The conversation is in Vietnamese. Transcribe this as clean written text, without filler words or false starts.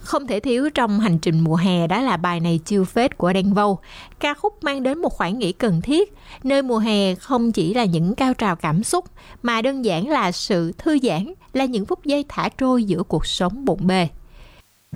Không thể thiếu trong hành trình mùa hè đó là bài này chill phết của Đen Vâu. Ca khúc mang đến một khoảng nghỉ cần thiết, nơi mùa hè không chỉ là những cao trào cảm xúc, mà đơn giản là sự thư giãn, là những phút giây thả trôi giữa cuộc sống bộn bề.